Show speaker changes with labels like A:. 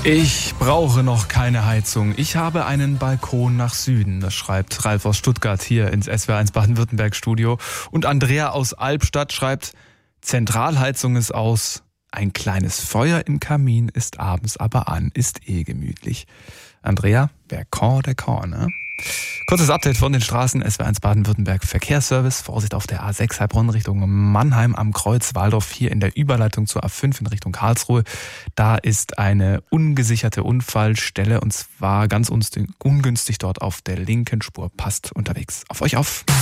A: Ich brauche noch keine Heizung. Ich habe einen Balkon nach Süden. Das schreibt Ralf aus Stuttgart hier ins SWR1 Baden-Württemberg Studio. Und Andrea aus Albstadt schreibt, Zentralheizung ist aus. Ein kleines Feuer im Kamin ist abends aber an, ist gemütlich. Andrea, wer kann, der kann, ne? Kurzes Update von den Straßen, SWR1 Baden-Württemberg Verkehrsservice. Vorsicht auf der A6 Heilbronn Richtung Mannheim am Kreuz Waldorf, hier in der Überleitung zur A5 in Richtung Karlsruhe. Da ist eine ungesicherte Unfallstelle und zwar ganz ungünstig dort auf der linken Spur. Passt unterwegs auf euch auf.